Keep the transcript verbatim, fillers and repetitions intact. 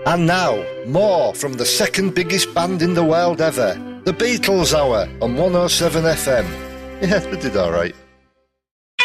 And now, more from the second biggest band in the world ever, the Beatles Hour on one oh seven F M. Yeah, they did alright.